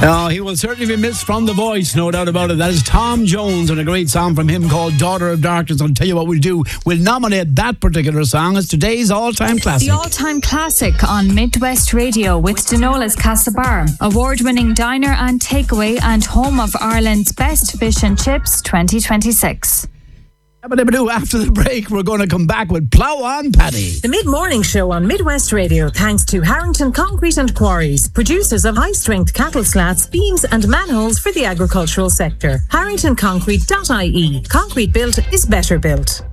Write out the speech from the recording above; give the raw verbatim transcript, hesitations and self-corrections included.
Oh, he will certainly be missed from The Voice, no doubt about it. That is Tom Jones and a great song from him called Daughter of Darkness. I'll tell you what we'll do. We'll nominate that particular song as today's all-time classic. The all-time classic on Midwest Radio with Denola's Castlebar, award-winning diner and takeaway and home of Ireland's best fish and chips twenty twenty-six. After the break, we're going to come back with Plough On Paddy. The mid-morning show on Midwest Radio, thanks to Harrington Concrete and Quarries, producers of high-strength cattle slats, beams and manholes for the agricultural sector. harrington concrete dot I E. Concrete built is better built.